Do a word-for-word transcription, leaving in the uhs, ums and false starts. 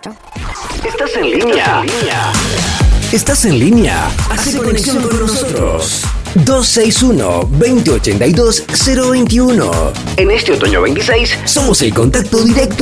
Chao. Estás en línea. Estás en línea. Hace conexión con nosotros. dos seis uno, dos cero ocho dos, cero dos uno. En este otoño veintiséis somos el contacto directo